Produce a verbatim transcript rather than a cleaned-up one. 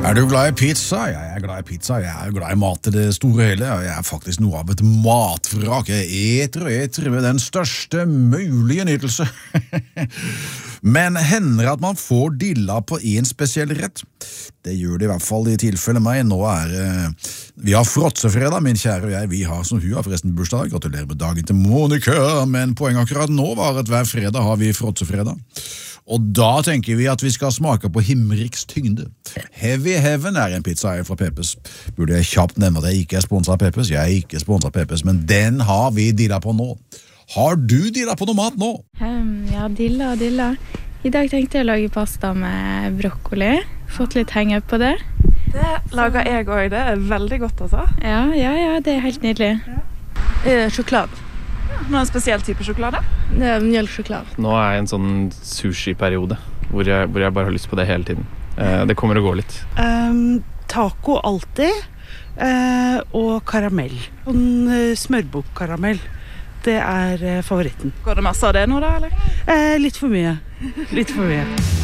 Er du glad i pizza? Jeg er glad i pizza. Jeg er glad i mat i det store hele. Jeg er faktisk noe av et matvrak. Jeg eter og eter med den største mulige nytelse. Men hender at man får dilla på en spesiell rett? Det gjør det i hvert fall i tilfelle meg. Nå er uh, vi har fråtsefredag, min kjære og jeg. Vi har som hun har forresten bursdag. Gratulerer med dagen til Monica. Men poenget akkurat nå var at hver fredag har vi fråtsefredag. Og da tenker vi at vi skal smake på Himmeriks tyngde. Heavy Heaven er en pizza fra Peppes. Burde jeg kjapt nevne at jeg ikke er sponset av Peppes? Jeg er ikke sponset av Peppes, men den har vi dilla på nå. Har du dilla på noe mat nå? Um, ja, dilla, dilla. I dag tenkte jeg å lage pasta med brokkoli. Fått litt henge på det. Det lager jeg også. Det er veldig godt, altså. Ja, ja, ja, det er helt nydelig. Ja. Eh, sjokolade. Noen spesiell type sjokolade? Det er mjølksjokolade. Nå er jeg i en sånn sushi-periode hvor jeg, hvor jeg bare har lyst på det hele tiden. Eh, det kommer og går litt. Um, taco alltid, uh, og karamell. Sånn uh, smørbukkaramell. Det er uh, favoritten. Går det masse av det nå da, eller? Uh, litt for mye. Litt for mye.